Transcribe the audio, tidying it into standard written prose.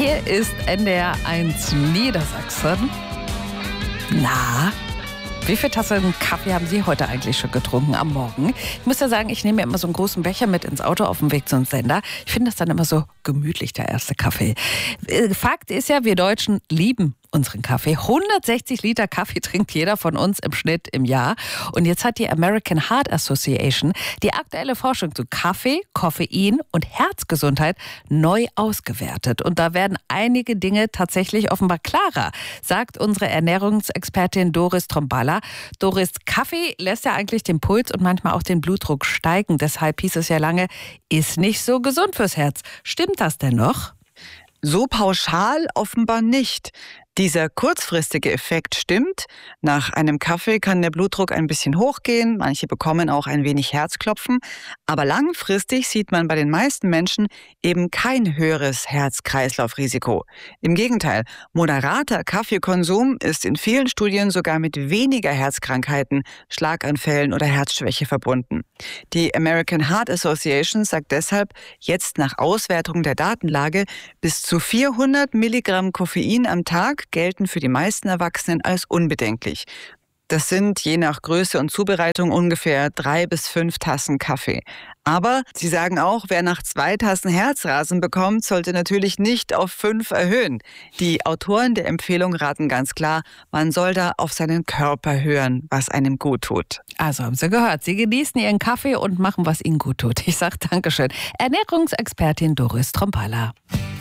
Hier ist NDR1 Niedersachsen. Na, wie viele Tassen Kaffee haben Sie heute eigentlich schon getrunken am Morgen? Ich muss ja sagen, ich nehme mir immer so einen großen Becher mit ins Auto auf dem Weg zum Sender. Ich finde das dann immer so gemütlich, der erste Kaffee. Fakt ist ja, wir Deutschen lieben unseren Kaffee. 160 Liter Kaffee trinkt jeder von uns im Schnitt im Jahr. Und jetzt hat die American Heart Association die aktuelle Forschung zu Kaffee, Koffein und Herzgesundheit neu ausgewertet. Und da werden einige Dinge tatsächlich offenbar klarer, sagt unsere Ernährungsexpertin Doris Tromballa. Doris, Kaffee lässt ja eigentlich den Puls und manchmal auch den Blutdruck steigen. Deshalb hieß es ja lange, ist nicht so gesund fürs Herz. Stimmt das denn noch? So pauschal offenbar nicht. Dieser kurzfristige Effekt stimmt. Nach einem Kaffee kann der Blutdruck ein bisschen hochgehen, manche bekommen auch ein wenig Herzklopfen. Aber langfristig sieht man bei den meisten Menschen eben kein höheres Herz-Kreislauf-Risiko. Im Gegenteil, moderater Kaffeekonsum ist in vielen Studien sogar mit weniger Herzkrankheiten, Schlaganfällen oder Herzschwäche verbunden. Die American Heart Association sagt deshalb, jetzt nach Auswertung der Datenlage, bis zu 400 Milligramm Koffein am Tag gelten für die meisten Erwachsenen als unbedenklich. Das sind je nach Größe und Zubereitung ungefähr 3 bis 5 Tassen Kaffee. Aber sie sagen auch, wer nach 2 Tassen Herzrasen bekommt, sollte natürlich nicht auf 5 erhöhen. Die Autoren der Empfehlung raten ganz klar, man soll da auf seinen Körper hören, was einem gut tut. Also haben Sie gehört, Sie genießen Ihren Kaffee und machen, was Ihnen gut tut. Ich sage Dankeschön. Ernährungsexpertin Doris Tromballa.